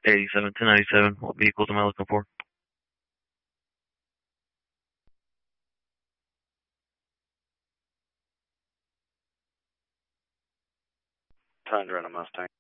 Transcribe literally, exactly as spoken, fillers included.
eighty-seven, ten ninety-seven. What vehicles am I looking for? Tundra and a Mustang.